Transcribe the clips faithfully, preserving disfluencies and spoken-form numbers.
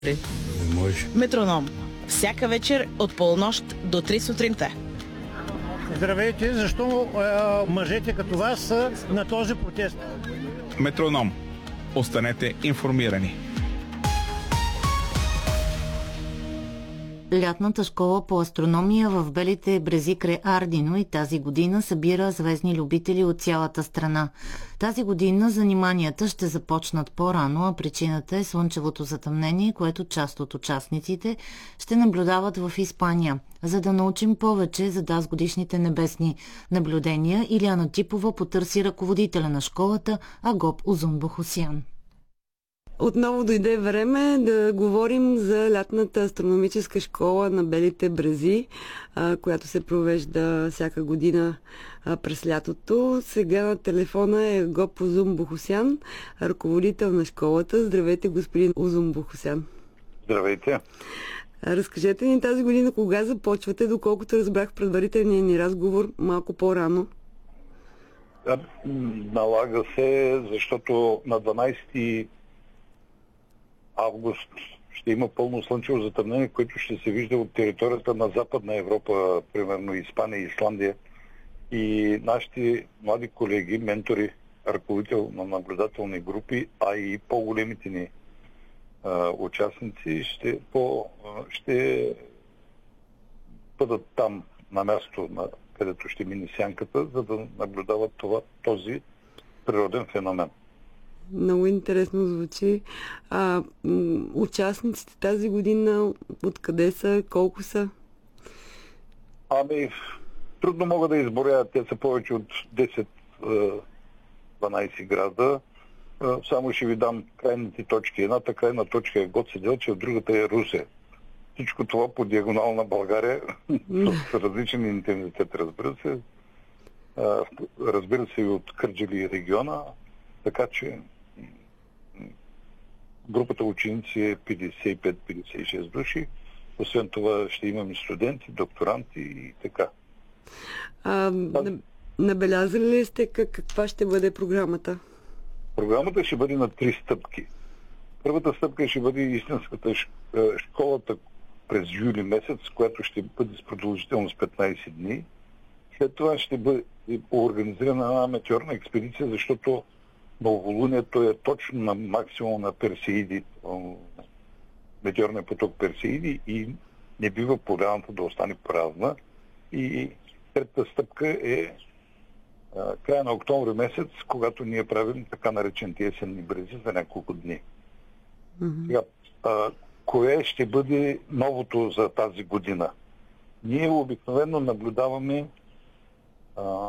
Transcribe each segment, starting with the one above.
Не може. Метроном. Всяка вечер от полунощ до три сутринта. Здравейте, защо е, мъжете като вас са на този протест? Метроном. Останете информирани. Лятната школа по астрономия в Белите брези край Ардино и тази година събира звездни любители от цялата страна. Тази година заниманията ще започнат по-рано, а причината е слънчевото затъмнение, което част от участниците ще наблюдават в Испания. За да научим повече за тазгодишните небесни наблюдения, Иляна Типова потърси ръководителя на школата Агоп Узунбохосян. Отново дойде време да говорим за лятната астрономическа школа на Белите брези, която се провежда всяка година през лятото. Сега на телефона е Агоп Узунбохосян, ръководител на школата. Здравейте, господин Узунбохосян. Здравейте. Разкажете ни тази година кога започвате, доколкото разбрах в предварителния ни разговор малко по-рано. Налага се, защото на дванайсети август ще има пълно слънчево затъмнение, което ще се вижда от територията на Западна Европа, примерно Испания и Исландия. И нашите млади колеги, ментори, ръководител на наблюдателни групи, а и по-големите ни а, участници ще, по, ще бъдат там на място, на, където ще мине сянката, за да наблюдават това, този природен феномен. Много интересно звучи. А, м- участниците тази година откъде са? Колко са? Ами, трудно мога да изборя. Те са повече от десет-дванайсет града. Само ще ви дам крайните точки. Едната крайна точка е Гоце Делчев, другата е Русе. Всичко това по диагонал на България с различен интензитет, разбира се. Разбира се и от Кърджали региона. Така че групата ученици е петдесет и пет - петдесет и шест души. Освен това ще имаме студенти, докторанти и така. А, да. Набелязали ли сте как, каква ще бъде програмата? Програмата ще бъде на три стъпки. Първата стъпка ще бъде истинската школата през юли месец, която ще бъде с продължителност петнайсет дни. След това ще бъде организирана една метеорна експедиция, защото новолунието е точно на максимум на Персеиди, метеорния поток Персеиди, и не бива поляната да остане празна. И третата стъпка е а, края на октомври месец, когато ние правим така наречените есенни брези за няколко дни. Mm-hmm. Сега, а, кое ще бъде новото за тази година? Ние обикновено наблюдаваме а,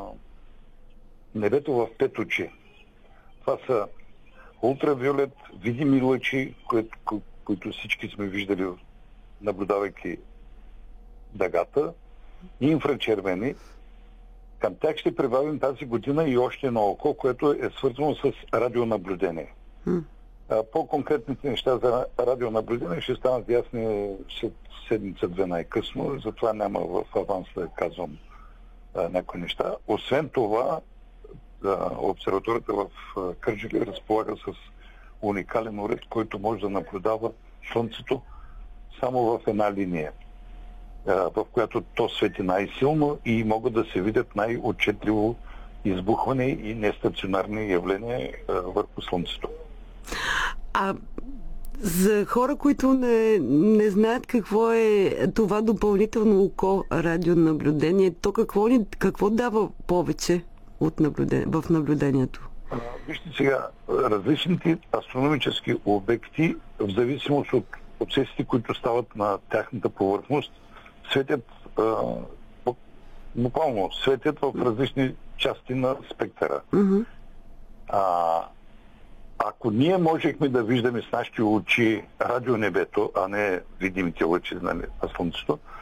небето в пет очи. Това са ултравиолет, видими лъчи, които, ко, които всички сме виждали, наблюдавайки дъгата, и инфрачервени. Към тях ще прибавим тази година и още едно око, което е свързано с радионаблюдение. Mm. По-конкретните неща за радионаблюдение ще станат ясни след седмица-две най-късно, затова няма в аванс да казвам а, някои неща. Освен това, обсерваторията в Кърджали разполага с уникален уред, който може да наблюдава Слънцето само в една линия, в която то свети най-силно и могат да се видят най-отчетливо избухване и нестационарни явления върху Слънцето. А за хора, които не, не знаят какво е това допълнително око радионаблюдение, то какво, ни, какво дава повече от наблюдение, в наблюдението? А, вижте сега, различните астрономически обекти, в зависимост от процесите, които стават на тяхната повърхност, светят а, буквално светят в различни части на спектъра. Mm-hmm. А, ако ние можехме да виждаме с нашите очи радионебето, а не видимите лъчи на Слънцето,